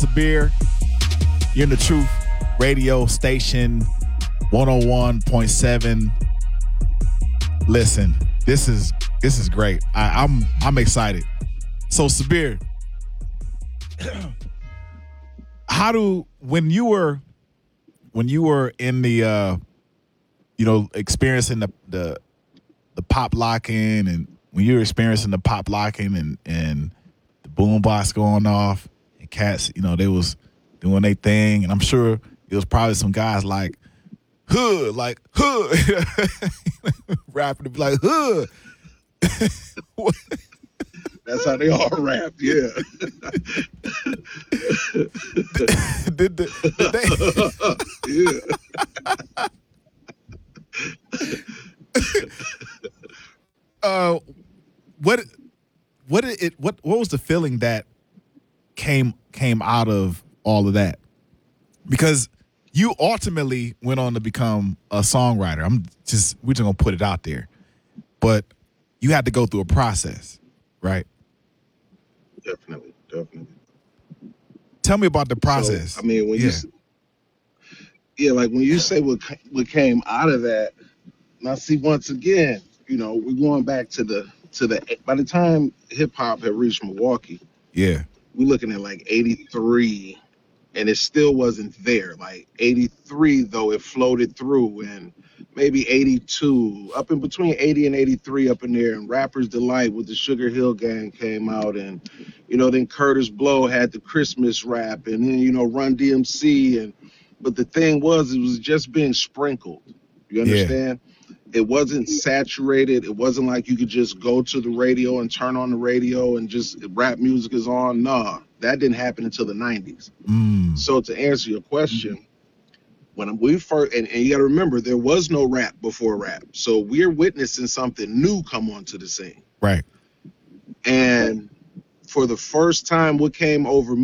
Sabir. You're in the Truth radio station 101.7. Listen, this is great. I'm excited. So Sabir, when you were in the experiencing the pop locking, and when you were experiencing the pop locking and the boom box going off and cats, they was doing their thing, and I'm sure it was probably some guys like hood, rapping to be like hood. That's how they all rap, yeah. did they? Yeah. What was the feeling that came out of all of that? Because you ultimately went on to become a songwriter. We're just gonna put it out there, but you had to go through a process, right? Definitely. Tell me about the process. So, I mean, when you say what came out of that. Now, see, once again, we're going back to the. By the time hip hop had reached Milwaukee, we're looking at like '83, and it still wasn't there. Like '83, though, it floated through, and maybe '82, up in between '80 and '83, up in there, and Rapper's Delight with the Sugar Hill Gang came out, and then Curtis Blow had the Christmas rap, and then Run DMC, but the thing was, it was just being sprinkled. You understand? Yeah. It wasn't saturated. It wasn't like you could just go to the radio and turn on the radio and just rap music is on. Nah, that didn't happen until the 90s. So to answer your question, when we first, and you got to remember, there was no rap before rap. So we're witnessing something new come onto the scene. Right. And for the first time, what came over